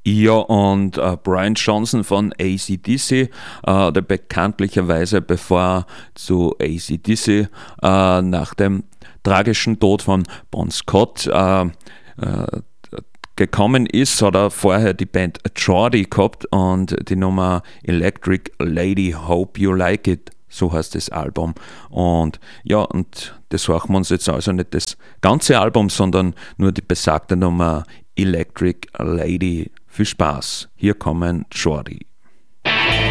Ja, und Brian Johnson von AC/DC, der bekanntlicherweise, bevor er zu AC/DC nach dem tragischen Tod von Bon Scott gekommen ist, hat er vorher die Band Geordie gehabt und die Nummer Electric Lady, Hope You Like It, so heißt das Album. Und ja, und das hören wir uns jetzt also nicht das ganze Album, sondern nur die besagte Nummer Electric Lady. Viel Spaß, hier kommen Geordie.